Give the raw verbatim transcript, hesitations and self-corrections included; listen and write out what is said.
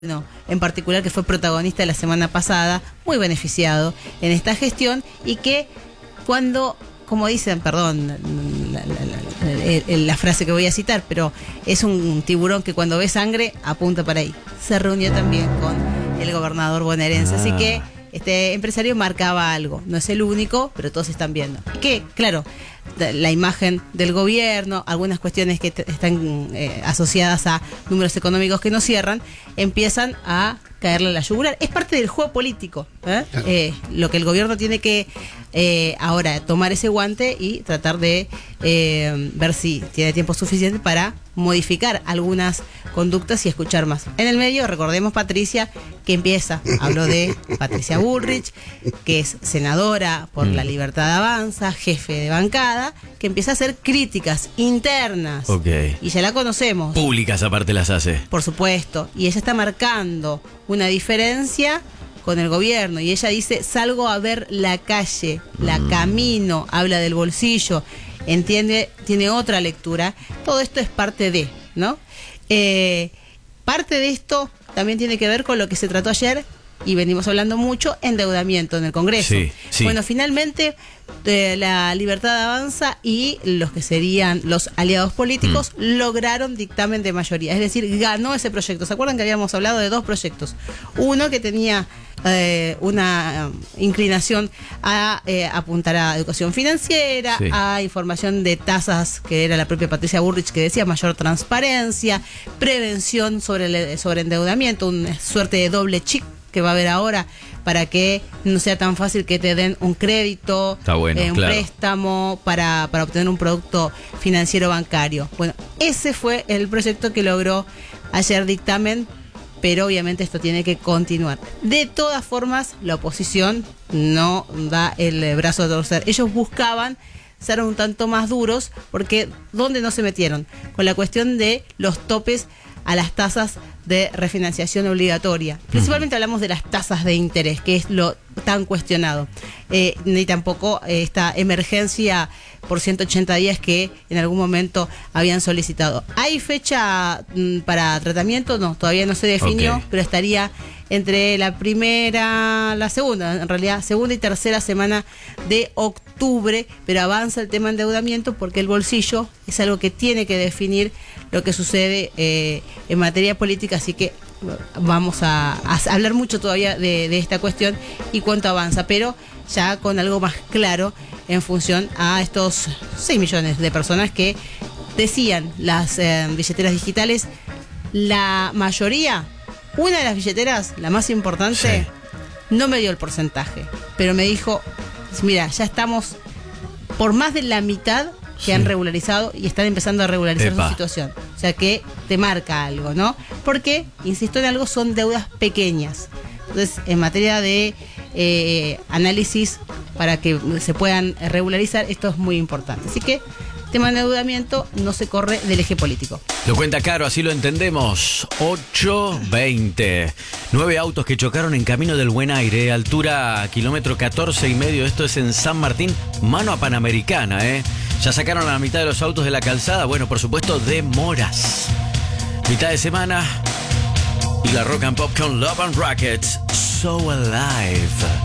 No, en particular que fue protagonista la semana pasada, muy beneficiado en esta gestión y que cuando, como dicen, perdón, la, la, la, la, la frase que voy a citar, pero es un tiburón que cuando ve sangre apunta para ahí. Se reunió también con el gobernador bonaerense, ah. así que este empresario marcaba algo, no es el único, pero todos están viendo. Que, claro, la imagen del gobierno, algunas cuestiones que t- están eh, asociadas a números económicos que no cierran, empiezan a caerle a la yugular. Es parte del juego político, ¿eh? Claro. Eh, lo que el gobierno tiene que eh, ahora tomar ese guante y tratar de eh, ver si tiene tiempo suficiente para modificar algunas conductas y escuchar más. En el medio, recordemos Patricia, que empieza, hablo de Patricia Bullrich, que es senadora por mm. la Libertad Avanza, jefe de bancada, que empieza a hacer críticas internas. Okay. Y ya la conocemos. Públicas aparte las hace. Por supuesto. Y ella está marcando una diferencia con el gobierno. Y ella dice, salgo a ver la calle, la mm. camino, habla del bolsillo, entiende, tiene otra lectura. Todo esto es parte de, ¿no? Eh, parte de esto también tiene que ver con lo que se trató ayer y venimos hablando mucho, endeudamiento en el Congreso. Sí, sí. Bueno, finalmente eh, la Libertad Avanza y los que serían los aliados políticos mm. lograron dictamen de mayoría, es decir, ganó ese proyecto. ¿Se acuerdan que habíamos hablado de dos proyectos? Uno que tenía eh, una inclinación a eh, apuntar a educación financiera, sí. a información de tasas, que era la propia Patricia Bullrich que decía mayor transparencia, prevención sobre el sobre endeudamiento, una suerte de doble chip que va a haber ahora para que no sea tan fácil que te den un crédito, Está bueno, eh, un claro. préstamo para, para obtener un producto financiero bancario. Bueno, ese fue el proyecto que logró ayer dictamen, pero obviamente esto tiene que continuar. De todas formas, la oposición no da el brazo a torcer. Ellos buscaban ser un tanto más duros, porque ¿dónde no se metieron? Con la cuestión de los topes a las tasas de refinanciación obligatoria. Principalmente uh-huh. hablamos de las tasas de interés, que es lo tan cuestionado. Eh, ni tampoco eh, esta emergencia por ciento ochenta días que en algún momento habían solicitado. ¿Hay fecha mm, para tratamiento? No, todavía no se definió, okay. pero estaría entre la primera, la segunda, en realidad, segunda y tercera semana de octubre, pero avanza el tema de endeudamiento porque el bolsillo es algo que tiene que definir lo que sucede eh, en materia política, así que vamos a, a hablar mucho todavía de, de esta cuestión y cuánto avanza, pero ya con algo más claro en función a estos seis millones de personas que decían las eh, billeteras digitales, la mayoría. Una de las billeteras, la más importante, sí. no me dio el porcentaje, pero me dijo, mira, ya estamos por más de la mitad que sí. han regularizado y están empezando a regularizar Epa. su situación. O sea que te marca algo, ¿no? Porque, insisto en algo, son deudas pequeñas. Entonces, en materia de eh, análisis para que se puedan regularizar, esto es muy importante. Así que tema de endeudamiento no se corre del eje político. Lo cuenta Caro, así lo entendemos. ocho veinte. Nueve autos que chocaron en Camino del Buen Aire, altura kilómetro catorce y medio. Esto es en San Martín, mano a Panamericana, ¿eh? Ya sacaron a la mitad de los autos de la calzada. Bueno, por supuesto, demoras. Mitad de semana y la Rock and Pop con Love and Rockets. So Alive.